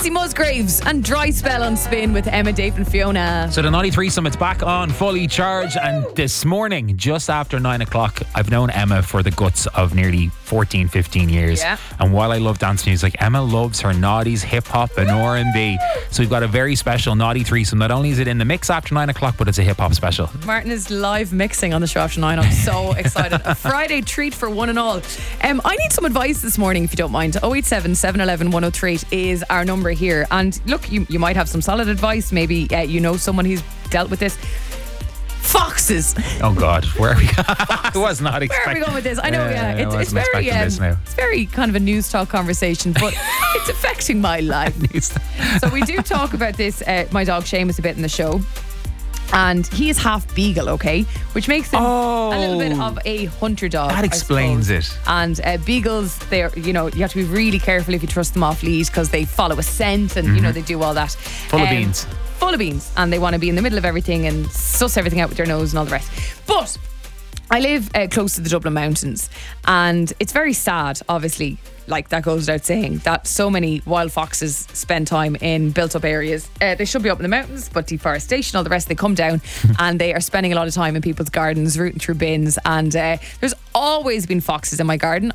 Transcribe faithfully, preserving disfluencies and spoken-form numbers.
Casey Musgraves and Dry Spell on Spin with Emma, Dave and Fiona. So the Naughty Threesome, it's back on fully charged. And this morning, just after nine o'clock, I've known Emma for the guts of nearly fourteen, fifteen years. Yeah. And while I love dance music, Emma loves her naughties, hip hop and R and B. So we've got a very special Naughty Threesome. Not only is it in the mix after nine o'clock, but it's a hip hop special. Martin is live mixing on the show after nine. I'm so excited. A Friday treat for one and all. Um, I need some advice this morning, if you don't mind. oh eight seven, seven one one, one oh three eight is our number here. And look, you, you might have some solid advice. Maybe uh, you know someone who's dealt with this. Foxes. Oh God, where are we? I was not expecting. Where are we going with this? I know, yeah, yeah, it's, I it's wasn't very, expecting um, this now. it's very kind of a news talk conversation, but it's affecting my life. So we do talk about this. Uh, my dog Seamus a bit in the show. And he is half beagle, okay, which makes him Oh. a little bit of a hunter dog. That I explains suppose. it. And uh, beagles, they're, you know, you have to be really careful if you trust them off lead because they follow a scent and you know they do all that. Full of beans. Full of beans, and they want to be in the middle of everything and suss everything out with their nose and all the rest. But I live uh, close to the Dublin Mountains, and it's very sad, obviously. Like that goes without saying, that so many wild foxes spend time in built-up areas. Uh, they should be up in the mountains, but deforestation, all the rest, they come down and they are spending a lot of time in people's gardens, rooting through bins. And uh, there's always been foxes in my garden.